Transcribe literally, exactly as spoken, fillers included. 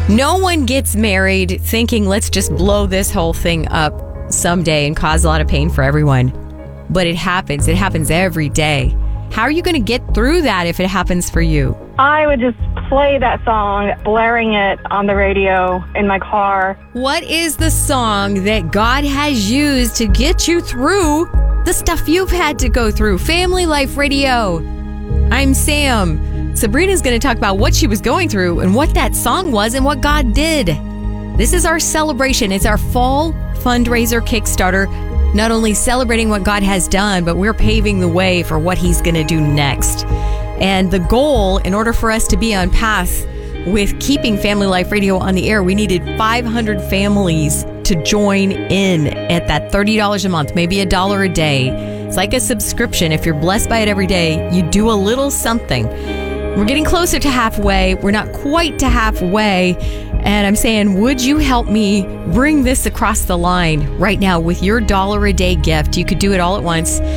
No one gets married thinking, let's just blow this whole thing up someday and cause a lot of pain for everyone. But it happens. It happens every day. How are you going to get through that if it happens for you? I would just play that song, blaring it on the radio in my car. What is the song that God has used to get you through the stuff you've had to go through? Family Life Radio. I'm Sam. Sabrina's going to talk about what she was going through and what that song was and what God did. This is our celebration. It's our fall fundraiser Kickstarter. Not only celebrating what God has done, but we're paving the way for what He's going to do next. And the goal, in order for us to be on path with keeping Family Life Radio on the air, we needed five hundred families to join in at that thirty dollars a month, maybe a dollar a day. It's like a subscription. If you're blessed by it every day, you do a little something. We're getting closer to halfway. We're not quite to halfway. And I'm saying, would you help me bring this across the line right now with your dollar a day gift? You could do it all at once.